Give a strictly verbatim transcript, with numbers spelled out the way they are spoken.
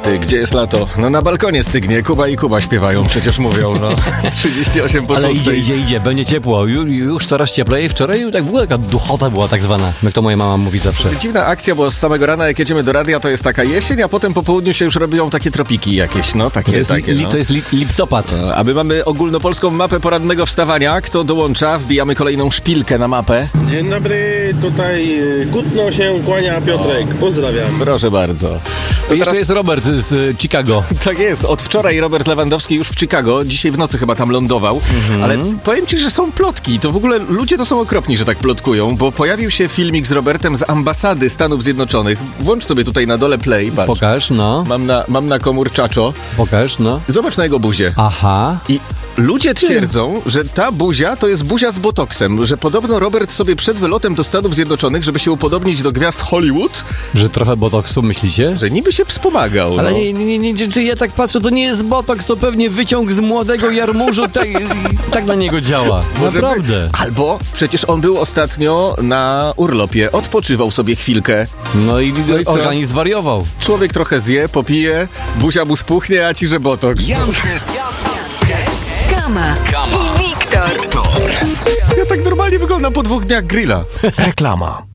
Ty, gdzie jest lato? No na balkonie stygnie. Kuba i Kuba śpiewają, przecież mówią, no. trzydzieści osiem po Ale szóstej. idzie, idzie, idzie, będzie ciepło. Ju, już coraz cieplej. Wczoraj tak w ogóle taka duchota była tak zwana, jak to moja mama mówi zawsze. Dziwna akcja, bo z samego rana jak jedziemy do radia, to jest taka jesień, a potem po południu się już robią takie tropiki jakieś, no takie, To jest, takie, li, no. to jest li, lipcopad. A my mamy ogólnopolską mapę porannego wstawania. Kto dołącza? Wbijamy kolejną szpilkę na mapę. Dzień dobry, tutaj kutno się kłania Piotrek. Pozdrawiam. Proszę bardzo. To jeszcze jest Robert z y, Chicago. Tak jest, od wczoraj Robert Lewandowski już w Chicago, dzisiaj w nocy chyba tam lądował, Mhm. ale powiem ci, że są plotki, to w ogóle ludzie to są okropni, że tak plotkują, bo pojawił się filmik z Robertem z ambasady Stanów Zjednoczonych. Włącz sobie tutaj na dole play, patrz. Pokaż, no. Mam na, mam na komórczaczo. Pokaż, no. Zobacz na jego buzię. Aha. I ludzie twierdzą, że ta buzia to jest buzia z botoksem, że podobno Robert sobie przed wylotem do Stanów Zjednoczonych, żeby się upodobnić do gwiazd Hollywood, Że trochę botoksu, myślicie? że niby się wspomagał. Ale no. nie, nie, nie, nie, czy ja tak patrzę, to nie jest botoks, to pewnie wyciąg z młodego jarmużu, tak, tak na niego działa. Może Naprawdę. by- Albo przecież on był ostatnio na urlopie, odpoczywał sobie chwilkę. No i, No i co? organizm zwariował. Człowiek trochę zje, popije, buzia mu spuchnie, a ci, że botoks. Janches, Kama, Kama i Wiktor. Wiktor. Ja tak normalnie wyglądam po dwóch dniach grilla. Reklama.